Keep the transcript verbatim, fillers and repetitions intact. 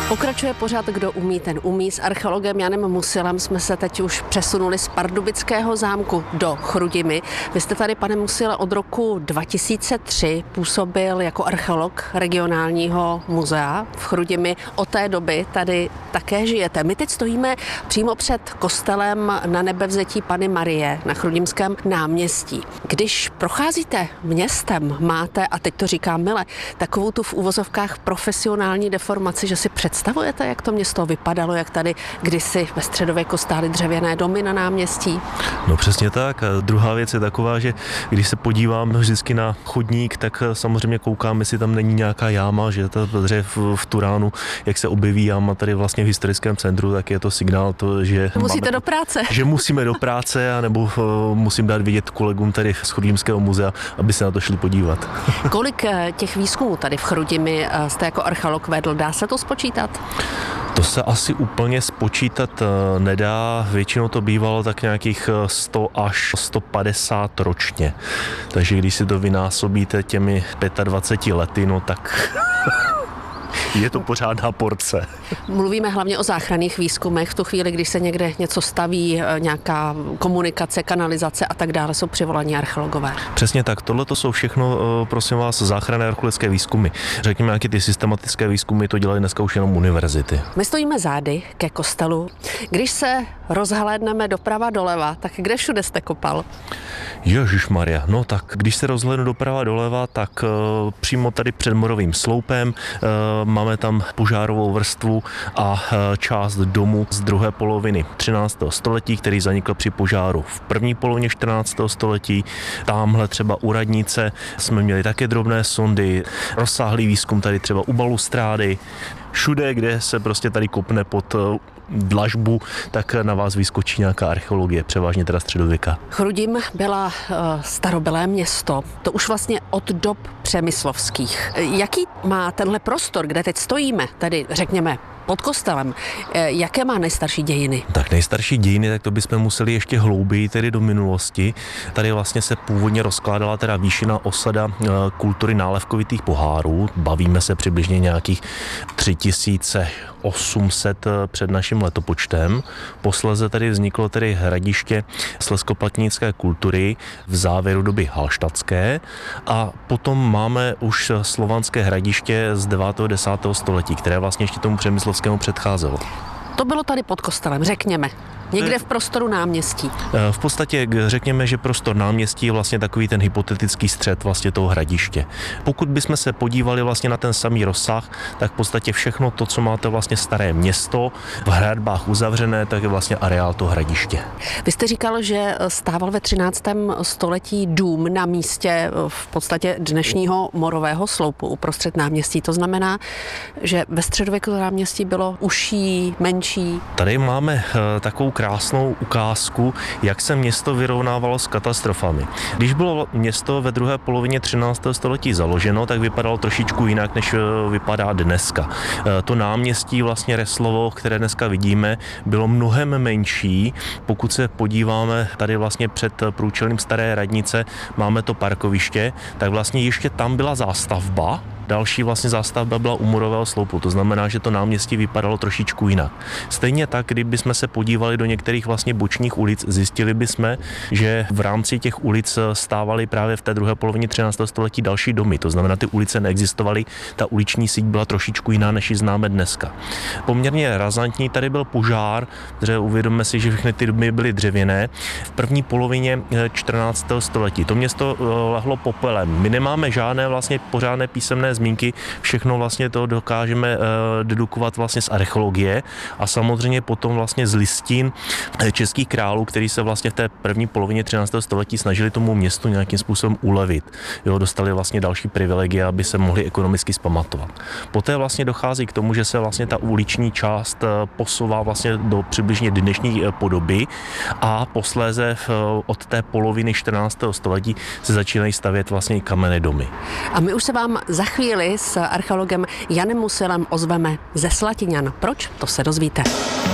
Pokračuje pořád, kdo umí, ten umí. S archeologem Janem Musilem jsme se teď už přesunuli z Pardubického zámku do Chrudimi. Vy jste tady, pane Musile, od roku dva tisíce tři působil jako archeolog regionálního muzea v Chrudimi. Od té doby tady také žijete. My teď stojíme přímo před kostelem Na Nebevzetí Panny Marie na Chrudimském náměstí. Když procházíte městem, máte, a teď to říkám mile, takovou tu v uvozovkách profesionální deformaci, že si představujete, jak to město vypadalo, jak tady kdysi ve středověku stály dřevěné domy na náměstí? No přesně tak. A druhá věc je taková, že když se podívám vždycky na chodník, tak samozřejmě koukám, jestli tam není nějaká jáma, že ta dřev v Turánu, jak se objeví jáma tady vlastně v historickém centru, tak je to signál, to, že musíte máme, do práce. Že musíme do práce, anebo uh, musím dát vědět kolegům tady z Chrudimského muzea, aby se na to šli podívat. Kolik těch výzkumů tady v Chrudimi jste jako archeolog vedl? Dá se to spočítat? To se asi úplně spočítat nedá, většinou to bývalo tak nějakých sto až sto padesát ročně. Takže když si to vynásobíte těmi dvaceti pěti lety, no tak je to pořádná porce. Mluvíme hlavně o záchranných výzkumech. V tu chvíli, když se někde něco staví, nějaká komunikace, kanalizace a tak dále, jsou přivolaní archeologové. Přesně tak. Tohle to jsou všechno, prosím vás, záchranné archeologické výzkumy. Řekněme, nějaké ty systematické výzkumy, to dělají dneska už jenom univerzity. My stojíme zády ke kostelu. Když se rozhlédneme doprava doleva, tak kde všude jste kopal? Ježišmarja, no tak když se rozhlédnu doprava doleva, tak uh, přímo tady před morovým sloupem uh, máme tam požárovou vrstvu a uh, část domu z druhé poloviny třináctého století, který zanikl při požáru v první polovině čtrnáctého století. Tamhle třeba u radnice jsme měli také drobné sondy, rozsáhlý výzkum tady třeba u balustrády. Všude, kde se prostě tady kopne pod uh, dlažbu, tak na vás vyskočí nějaká archeologie, převážně teda středověká. Chrudim byla uh, starobylé město, to už vlastně od dob přemyslovských. Jaký má tenhle prostor, kde teď stojíme, tedy řekněme pod kostelem, jaké má nejstarší dějiny? Tak nejstarší dějiny, tak to bychom museli ještě hlouběji tedy do minulosti. Tady vlastně se původně rozkládala teda výšina osada kultury nálevkovitých pohárů. Bavíme se přibližně nějakých tři tisíce osm set před naším letopočtem. Posléze tady vzniklo tedy hradiště slezskoplatnické kultury v závěru doby halštatské a potom máme už slovanské hradiště z devátého desátého století, které vlastně ještě tomu přemyslovskému předcházelo. To bylo tady pod kostelem, řekněme. Někde v prostoru náměstí. V podstatě řekněme, že prostor náměstí je vlastně takový ten hypotetický střed vlastně toho hradiště. Pokud bychom se podívali vlastně na ten samý rozsah, tak v podstatě všechno to, co máte vlastně staré město, v hradbách uzavřené, tak je vlastně areál toho hradiště. Vy jste říkal, že stával ve třináctém století dům na místě v podstatě dnešního morového sloupu uprostřed náměstí. To znamená, že ve středověku náměstí bylo užší, menší. Tady máme takovou krásnou ukázku, jak se město vyrovnávalo s katastrofami. Když bylo město ve druhé polovině třináctého století založeno, tak vypadalo trošičku jinak, než vypadá dneska. To náměstí vlastně Reslovo, které dneska vidíme, bylo mnohem menší. Pokud se podíváme tady vlastně před průčelím staré radnice, máme to parkoviště, tak vlastně ještě tam byla zástavba. Další vlastně zástavba byla u morového sloupu, to znamená, že to náměstí vypadalo trošičku jinak. Stejně tak, kdybychom se podívali do některých vlastně bočních ulic, zjistili bychom, že v rámci těch ulic stávaly právě v té druhé polovině třináctého století další domy, to znamená, ty ulice neexistovaly, ta uliční síť byla trošičku jiná, než ji známe dneska. Poměrně razantní tady byl požár, protože uvědomme si, že všechny ty domy byly dřevěné. V první polovině čtrnáctého století to město lehlo popelem. My nemáme žádné vlastně pořádné písemné zmínky, všechno vlastně to dokážeme uh, dedukovat vlastně z archeologie a samozřejmě potom vlastně z listin českých králů, kteří se vlastně v té první polovině třináctého století snažili tomu městu nějakým způsobem ulevit. Jo, dostali vlastně další privilegie, aby se mohli ekonomicky zpamatovat. Poté vlastně dochází k tomu, že se vlastně ta uliční část posouvá vlastně do přibližně dnešní podoby a posléze od té poloviny čtrnáctého století se začínají stavět vlastně kamenné domy. A my už se vám za chvíli s archeologem Janem Musilem ozveme ze Slatiňan. Proč? To se dozvíte.